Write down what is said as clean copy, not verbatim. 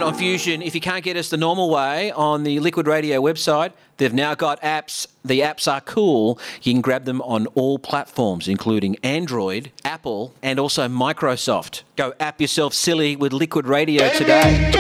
on Fusion, if you can't get us the normal way on the Liquid Radio website, they've now got apps. The apps are cool. You can grab them on all platforms, including Android, Apple, and also Microsoft. Go app yourself silly with Liquid Radio today.